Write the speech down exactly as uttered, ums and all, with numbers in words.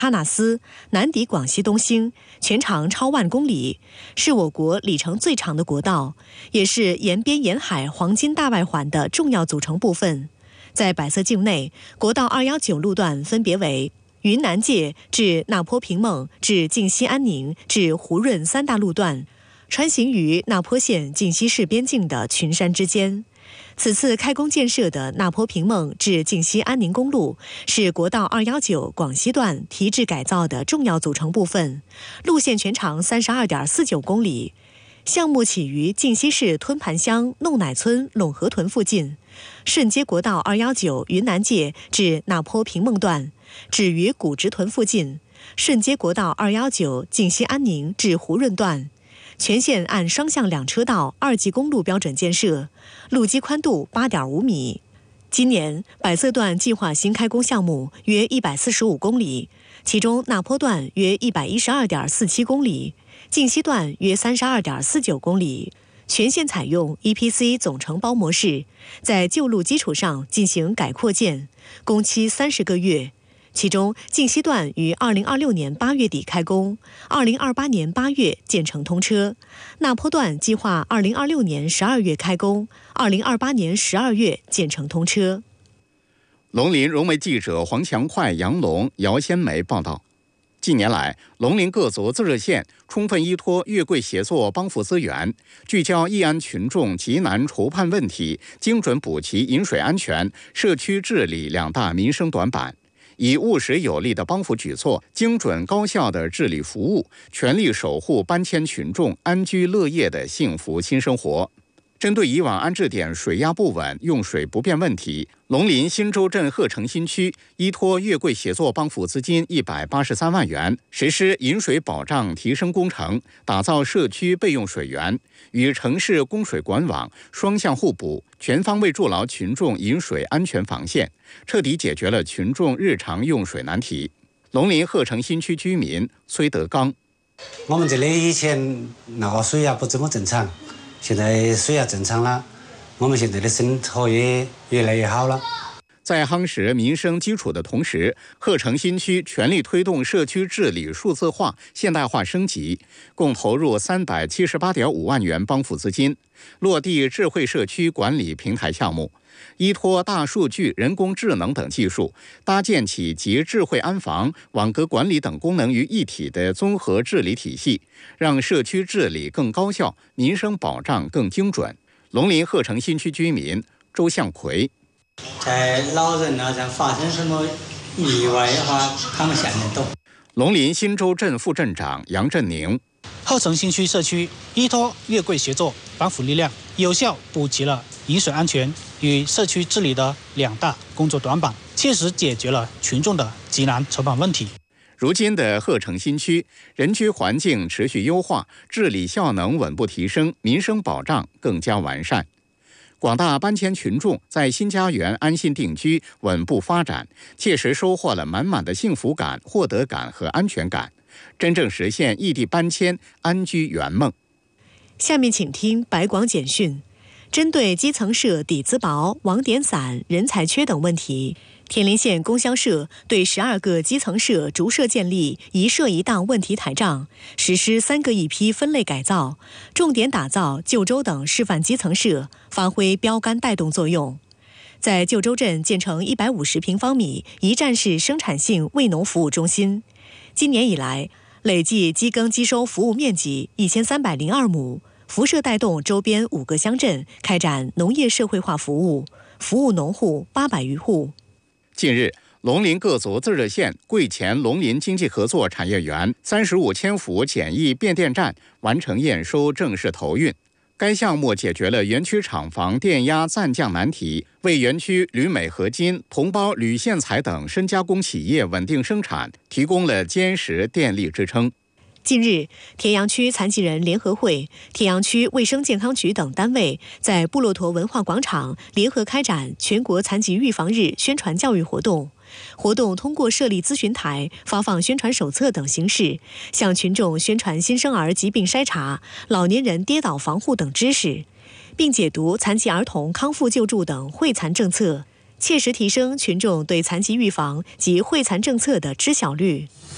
哈纳斯南抵广西东兴，全长超万公里，是我国里程最长的国道，也是沿边沿海黄金大外环的重要组成部分。在百色境内，国道二一九路段分别为云南界至那坡平孟至靖西安宁至胡润三大路段，穿行于那坡县靖西市边境的群山之间。此次开工建设的那坡平孟至靖西安宁公路是国道二一九广西段提质改造的重要组成部分，路线全长 三十二点四九公里。项目起于靖西市吞盘乡弄乃村陇河屯附近，顺接国道二一九云南界至那坡平孟段，止于古直屯附近，顺接国道二一九靖西安宁至胡润段。全线按双向两车道二级公路标准建设，路基宽度 八点五米。今年百色段计划新开工项目约一百四十五公里，其中那坡段约一百一十二点四七公里，靖西段约 三十二点四九公里。全线采用 E P C 总承包模式，在旧路基础上进行改扩建，工期三十个月。其中，靖西段于二零二六年八月底开工，二零二八年八月建成通车；那坡段计划二零二六年十二月开工，二零二八年十二月建成通车。 龙林融媒记者黄强快、杨龙、姚先梅报道。近年来，龙林各族自治县充分依托粤桂协作帮扶资源，聚焦义安群众急难愁盼问题，精准补齐饮水安全、社区治理两大民生短板。以务实有力的帮扶举措、精准高效的治理服务，全力守护搬迁群众安居乐业的幸福新生活。针对以往安置点水压不稳、用水不便问题，龙林新洲镇鹤城新区依托粤桂协作帮扶资金一百八十三万元，实施饮水保障提升工程，打造社区备用水源，与城市供水管网双向互补，全方位筑牢群众饮水安全防线，彻底解决了群众日常用水难题。龙林鹤城新区居民崔德刚： 我们这里以前那个水压不怎么正常，现在水压正常了，我们现在的生活也越来越好了。 在夯实民生基础的同时，鹤城新区全力推动社区治理数字化、现代化升级，共投入三百七十八点五万元帮扶资金，落地智慧社区管理平台项目，依托大数据、人工智能等技术，搭建起集智慧安防、网格管理等功能于一体的综合治理体系，让社区治理更高效，民生保障更精准。龙林鹤城新区居民周向奎： 在老人那上发生什么意外的话，他们想得懂。 龙林新洲镇副镇长杨振宁： 鹤城新区社区依托粤桂协作帮扶力量，有效补齐了饮水安全与社区治理的两大工作短板，切实解决了群众的急难愁盼问题。 如今的鹤城新区人居环境持续优化，治理效能稳步提升，民生保障更加完善。广大搬迁群众在新家园安心定居、稳步发展，切实收获了满满的幸福感、获得感和安全感，真正实现异地搬迁、安居圆梦。 下面请听白广简讯。针对基层社底子薄、网点散、人才缺等问题，田林县供销社对十二个基层社逐社建立一社一档问题台账，实施三个一批分类改造，重点打造旧州等示范基层社，发挥标杆带动作用。在旧州镇建成一百五十平方米一站式生产性味农服务中心，今年以来累计机耕机收服务面积一千三百零二亩，辐射带动周边五个乡镇开展农业社会化服务，服务农户八百余户。 近日，龙林各族自治县桂前龙林经济合作产业园三十五千伏简易变电站完成验收，正式投运。该项目解决了园区厂房电压暂降难题，为园区铝镁合金、铜包、铝线材等深加工企业稳定生产提供了坚实电力支撑。 近日，田阳区残疾人联合会、田阳区卫生健康局等单位在布洛陀文化广场联合开展全国残疾预防日宣传教育活动。活动通过设立咨询台、发放宣传手册等形式，向群众宣传新生儿疾病筛查、老年人跌倒防护等知识，并解读残疾儿童康复救助等惠残政策，切实提升群众对残疾预防及惠残政策的知晓率。